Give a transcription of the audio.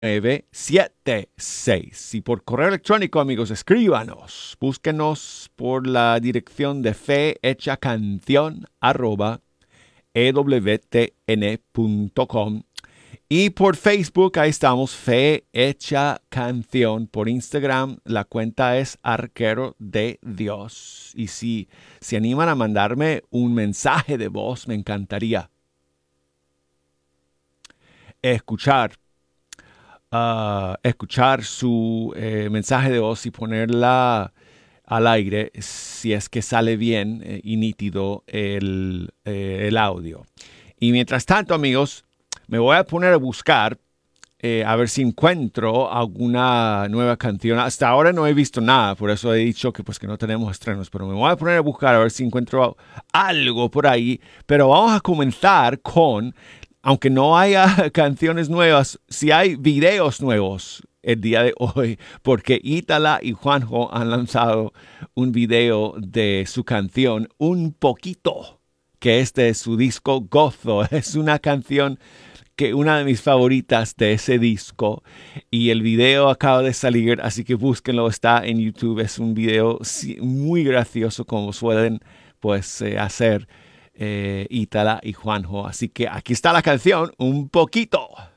976. Y por correo electrónico, amigos, escríbanos. Búsquenos por la dirección de fehechacanción@ewtn.com. Y por Facebook, ahí estamos, Fe Hecha Canción. Por Instagram, la cuenta es Arquero de Dios. Y si se animan a mandarme un mensaje de voz, me encantaría escuchar escuchar su mensaje de voz y ponerla al aire si es que sale bien y nítido el audio. Y mientras tanto, amigos, me voy a poner a buscar a ver si encuentro alguna nueva canción. Hasta ahora no he visto nada, por eso he dicho que pues que no tenemos estrenos, pero me voy a poner a buscar a ver si encuentro algo por ahí. Pero vamos a comenzar con, aunque no haya canciones nuevas, si hay videos nuevos el día de hoy, porque Ítala y Juanjo han lanzado un video de su canción Un Poquito, que es de su disco Gozo. Es una canción que una de mis favoritas de ese disco, y el video acaba de salir, así que búsquenlo, está en YouTube. Es un video muy gracioso, como suelen pues hacer Ítala y Juanjo. Así que aquí está la canción Un Poquito.